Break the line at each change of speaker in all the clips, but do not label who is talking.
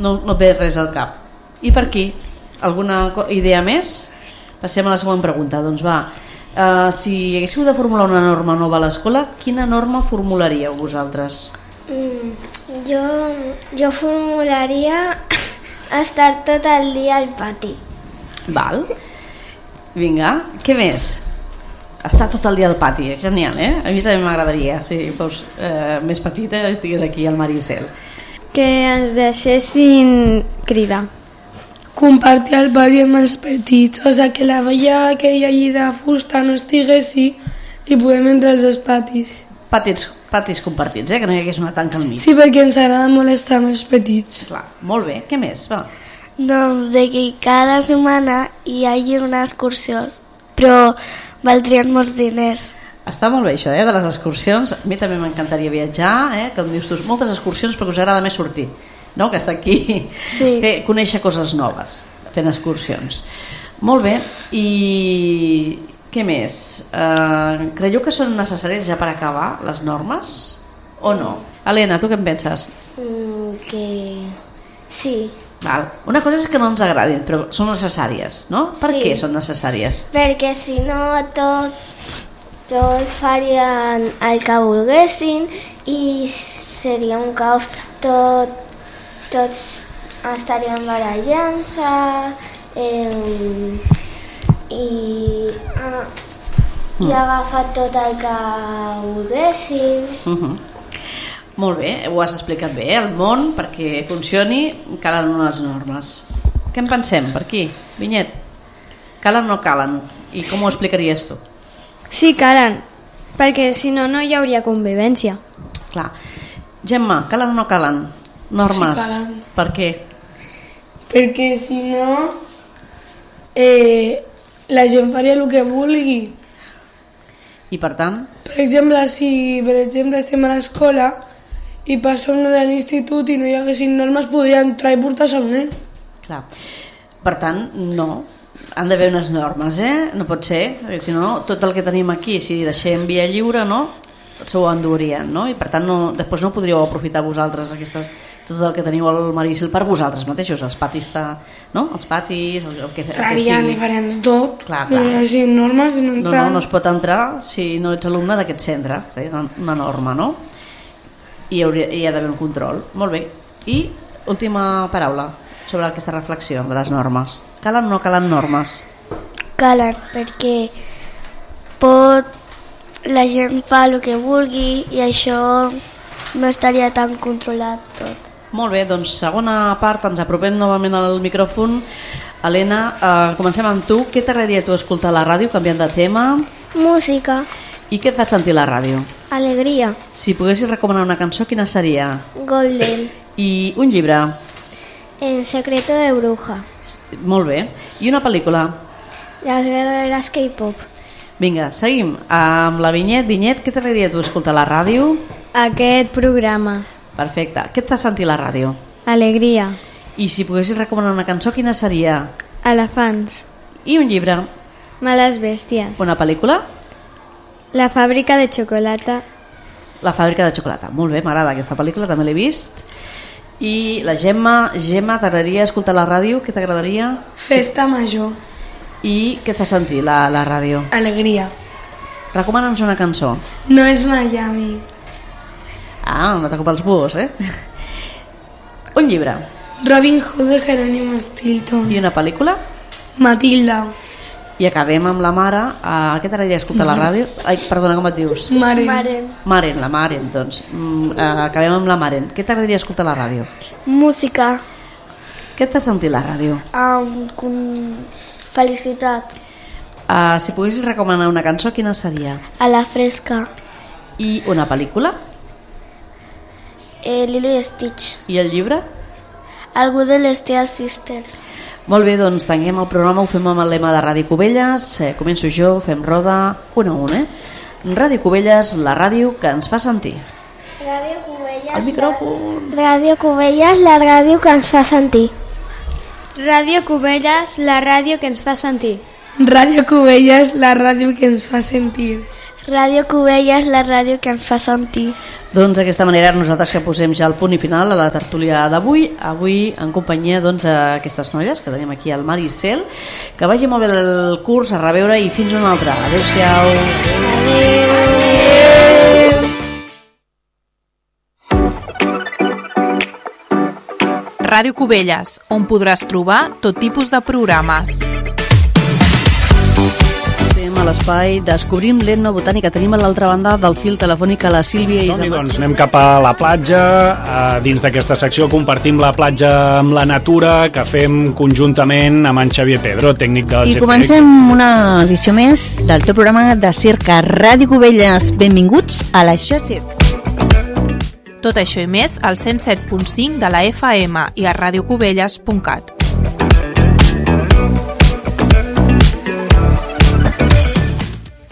no et ve res al cap. I per aquí? Alguna idea més? Passem a la següent pregunta. Doncs va, si haguéssiu de formular una norma nova a l'escola, quina norma formularíeu vosaltres?
Jo formularia estar tot el dia al pati.
Val. Vinga, què més? Estar tot el dia al pati, és genial, eh? A mi també m'agradaria, si fos més petita, estigués aquí al Maricel.
Que ens deixessin cridar.
Compartir el pati amb els petits, o sigui, que la vella aquella allí de fusta no estiguessi i podem entrar als patis.
Patis compartits, que no hi hagués una tanca al mig.
Sí, perquè ens agrada molt estar amb els petits.
Clar, molt bé, què més? Va.
Doncs de que cada setmana hi hagi una excursió, però valdrien molts diners.
Està molt bé això, de les excursions. A mi també m'encantaria viatjar, com dius tu, moltes excursions perquè us agrada més sortir, no? Que estar aquí,
sí.
Conèixer coses noves, fent excursions. Molt bé, i què més? Creieu que són necessàries ja per acabar les normes o no? Helena, tu què en penses?
Que sí.
Val. Una cosa és que no ens agradin, però són necessàries, no? Per què són necessàries?
Perquè si no tots farien el que volguessin i seria un caos. Tots estarien barallant-se i agafar tot el que volguessin.
Molt bé, ho has explicat bé. El món, perquè funcioni, calen unes normes. Què en pensem per aquí? Vinyet, calen o no calen? I com ho explicaries tu?
Sí, calen, perquè si no, no hi hauria convivència.
Clar. Gemma, calen o no calen? Normes.
Sí, calen.
Per què?
Perquè si no la gent faria el que vulgui.
I per tant?
Per exemple, si estem a l'escola i passa un de l'institut i no hi haguessin normes, podria entrar i portar-se un nen.
Clar. Per tant, no. Han d'haver unes normes, No pot ser. Si no, tot el que tenim aquí, si deixem via lliure, no? Se ho endurien, no? I per tant, després no podríeu aprofitar vosaltres tot el que teniu al Maricel per vosaltres mateixos. Els patis, no? Els patis, el que
Entrarien i farien tot.
Clar.
No hi hagi normes i no entrar.
No es pot entrar si no ets alumne d'aquest centre. És una norma, no? I hi ha d'haver un control. Molt bé. I última paraula sobre aquesta reflexió de les normes. Calen o no calen normes?
Calen, perquè la gent fa el que vulgui i això no estaria tan controlat tot.
Molt bé, doncs segona part, ens apropem novament al micròfon. Helena, comencem amb tu. Què t'agradaria tu escoltar a la ràdio, canviant de tema?
Música.
I què et fa sentir la ràdio?
Alegria.
Si poguessis recomanar una cançó, quina seria?
Golden.
I un llibre?
El secreto de bruja.
Molt bé. I una pel·lícula?
Las verdaderas K-pop.
Vinga, seguim amb la Vinyet. Vinyet, què t'agradaria tu escoltar a la ràdio?
Aquest programa.
Perfecte. Què et fa sentir la ràdio?
Alegria.
I si poguessis recomanar una cançó, quina seria?
Elefants.
I un llibre?
Males bèsties.
Una pel·lícula?
La fàbrica de xocolata.
La fàbrica de xocolata. Molt bé, m'agrada aquesta pel·lícula, també l'he vist. I la Gemma, t'agradaria escoltar la ràdio? Què t'agradaria?
Festa major.
I què et fa sentir la ràdio?
Alegria.
Recomana'ns una cançó.
No és Miami.
No t'ocupa els búhos, Un llibre.
Robin Hood de Jerónimo Stilton.
I una pel·lícula?
Matilda.
I acabem amb la mare. Què t'agradaria escoltar a la ràdio? Ai, perdona, com et dius?
Maren.
Maren, la Maren, doncs. Acabem amb la Maren. Què t'agradaria escoltar a la ràdio?
Música.
Què et fa sentir la ràdio?
Felicitat.
Si poguessis recomanar una cançó, quina seria?
A la fresca.
I una pel·lícula?
Lilo i Stitch.
I el llibre?
Algú de les Tees Sisters.
Molt bé, doncs tanquem el programa, ho fem amb el lema de Ràdio Cubelles. Començo jo, fem roda, un a un, Ràdio Cubelles, la ràdio que ens fa sentir.
Ràdio Cubelles.
El micròfon.
Ràdio Cubelles, la ràdio que ens fa sentir.
Ràdio Cubelles, la ràdio que ens fa sentir.
Ràdio Cubelles, la ràdio que ens fa sentir.
Ràdio Cubelles, la ràdio que ens fa sentir.
Doncs d'aquesta manera nosaltres que posem ja el punt i final a la tertúlia d'avui, avui en companyia d'aquestes noies que tenim aquí al Mar i Cel. Que vagi molt bé el curs, a reveure i fins una altra. Adéu-siau.
Ràdio Cubelles, on podràs trobar tot tipus de programes.
A l'espai Descobrim l'etnobotànica. Tenim a l'altra banda del fil telefònic a la Sílvia i
doncs anem cap a la platja. Dins d'aquesta secció compartim la platja amb la natura, que fem conjuntament amb en Xavier Pedro, tècnic del GPEC.
I comencem una edició més del teu programa de Cerca Ràdio Cubelles. Benvinguts a la xarxa.
Tot això i més al 107.5 de la FM i a radiocubelles.cat.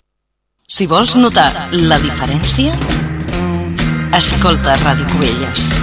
Si vols notar la diferència, escolta Ràdio Cubelles.